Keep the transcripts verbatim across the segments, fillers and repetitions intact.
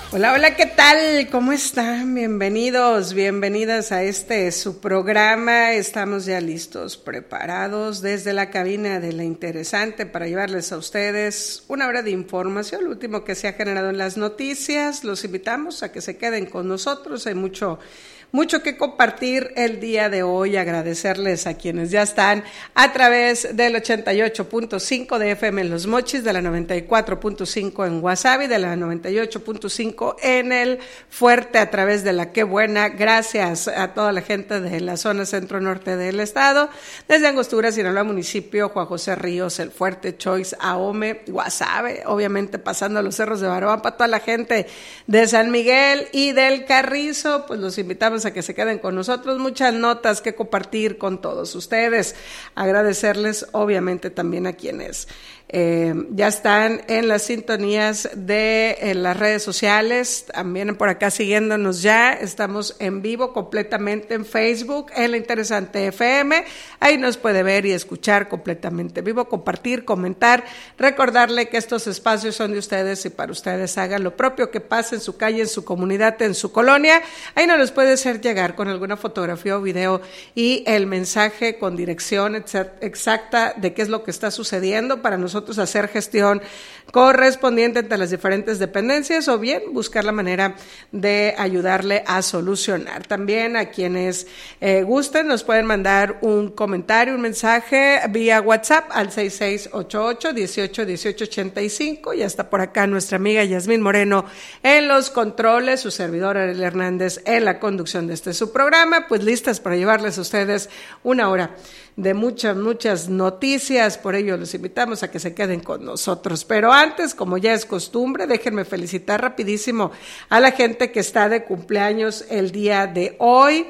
Hola, hola, ¿qué tal? ¿Cómo están? Bienvenidos, bienvenidas a este su programa. Estamos ya listos, preparados desde la cabina de La Interesante para llevarles a ustedes una hora de información, lo último que se ha generado en las noticias. Los invitamos a que se queden con nosotros. Hay mucho Mucho que compartir el día de hoy, agradecerles a quienes ya están a través del ochenta y ocho punto cinco de F M en Los Mochis, de la noventa y cuatro punto cinco en Guasave, de la noventa y ocho punto cinco en El Fuerte a través de la Qué Buena. Gracias a toda la gente de la zona centro-norte del estado, desde Angostura, Sinaloa, municipio, Juan José Ríos, El Fuerte, Choix, Ahome, Guasave, obviamente pasando a los cerros de Baroán, para toda la gente de San Miguel y del Carrizo, pues los invitamos a que se queden con nosotros. Muchas notas que compartir con todos ustedes. Agradecerles obviamente también a quienes eh, ya están en las sintonías de en las redes sociales, también por acá siguiéndonos ya. Estamos en vivo completamente en Facebook, en La Interesante F M. Ahí nos puede ver y escuchar completamente vivo, compartir, comentar, recordarle que estos espacios son de ustedes y para ustedes. Hagan lo propio que pase en su calle, en su comunidad, en su colonia. Ahí nos los puede hacer llegar con alguna fotografía o video y el mensaje con dirección exacta de qué es lo que está sucediendo para nosotros hacer gestión correspondiente entre las diferentes dependencias o bien buscar la manera de ayudarle a solucionar. También a quienes eh, gusten nos pueden mandar un comentario, un mensaje vía WhatsApp al seis seis ocho ocho, dieciocho, dieciocho ochenta y cinco. Ya está por acá nuestra amiga Yasmín Moreno en los controles, su servidor Ariel Hernández en la conducción de este su programa, pues listas para llevarles a ustedes una hora de muchas, muchas noticias. Por ello los invitamos a que se queden con nosotros. Pero antes, como ya es costumbre, déjenme felicitar rapidísimo a la gente que está de cumpleaños el día de hoy.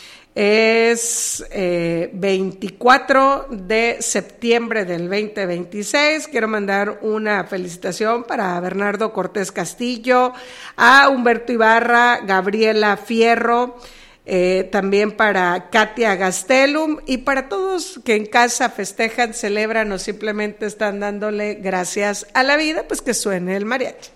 Es eh, veinticuatro de septiembre del veinte veintiséis. Quiero mandar una felicitación para Bernardo Cortés Castillo, a Humberto Ibarra, Gabriela Fierro, Eh, también para Katia Gastelum y para todos que en casa festejan, celebran o simplemente están dándole gracias a la vida, pues que suene el mariachi.